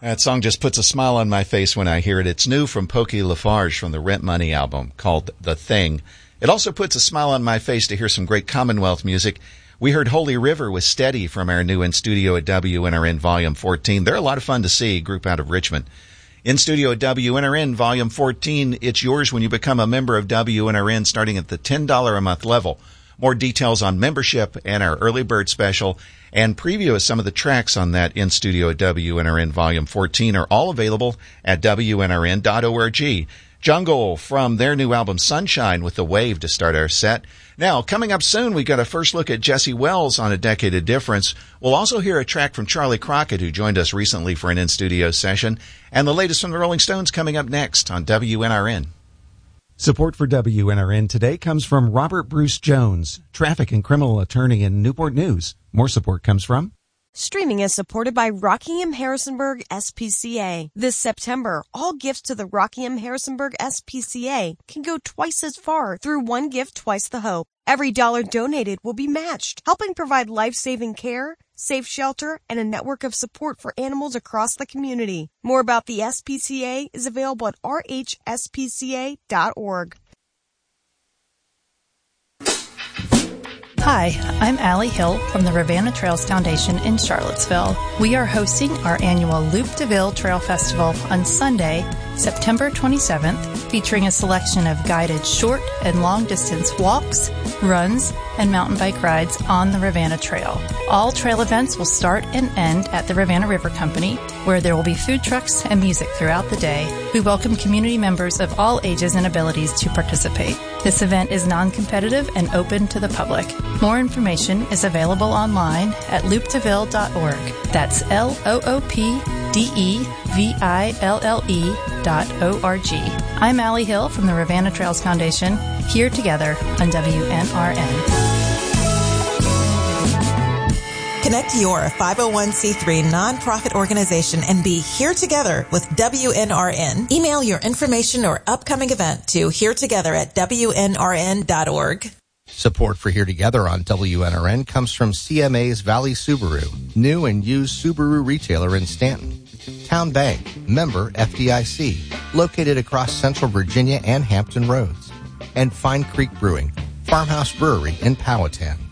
That song just puts a smile on my face when I hear it. It's new from Pokey Lafarge from the Rent Money album called The Thing. It also puts a smile on my face to hear some great Commonwealth music. We heard Holy River with Steady from our new In Studio at WNRN Volume 14. They're a lot of fun to see, group out of Richmond. In Studio at WNRN Volume 14, it's yours when you become a member of WNRN starting at the $10 a month level. More details on membership and our early bird special and preview of some of the tracks on that In Studio at WNRN Volume 14 are all available at WNRN.org. Jungle from their new album Sunshine with The Wave to start our set. Now, coming up soon, we got a first look at Jesse Wells on A Decade of Difference. We'll also hear a track from Charlie Crockett, who joined us recently for an in-studio session, and the latest from the Rolling Stones coming up next on WNRN. Support for WNRN today comes from Robert Bruce Jones, traffic and criminal attorney in Newport News. More support comes from Streaming is supported by Rockingham Harrisonburg SPCA. This September, all gifts to the Rockingham Harrisonburg SPCA can go twice as far through One Gift, Twice the Hope. Every dollar donated will be matched, helping provide life-saving care, safe shelter, and a network of support for animals across the community. More about the SPCA is available at rhspca.org. Hi, I'm Allie Hill from the Rivanna Trails Foundation in Charlottesville. We are hosting our annual Loop de Ville Trail Festival on Sunday, September 27th, featuring a selection of guided short and long distance walks, runs, and mountain bike rides on the Rivanna Trail. All trail events will start and end at the Rivanna River Company, where there will be food trucks and music throughout the day. We welcome community members of all ages and abilities to participate. This event is non-competitive and open to the public. More information is available online at loopdeville.org. That's LOOPDEVILLE.org. I'm Allie Hill from the Rivanna Trails Foundation, here together on WNRN. Connect your 501c3 nonprofit organization and be here together with WNRN. Email your information or upcoming event to heretogether@WNRN.org. Support for Here Together on WNRN comes from CMA's Valley Subaru, new and used Subaru retailer in Stanton. Town Bank, member FDIC, located across Central Virginia and Hampton Roads. And Fine Creek Brewing, Farmhouse Brewery in Powhatan.